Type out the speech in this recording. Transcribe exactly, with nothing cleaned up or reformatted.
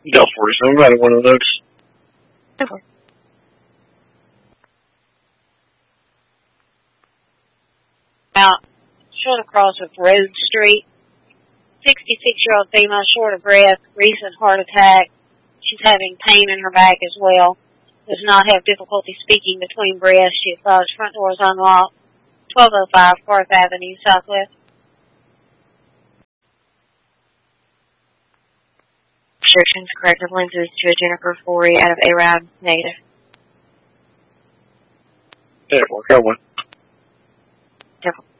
Go for it. Somebody one of those. Go for it. Out short across with Road Street. sixty-six-year-old female, short of breath, recent heart attack. She's having pain in her back as well. Does not have difficulty speaking between breaths. She advised front door is unlocked. twelve oh five Garth Avenue, Southwest. Prescriptions, corrective lenses to a Jennifer Forey out of Arab native. Yeah, we're going. Careful.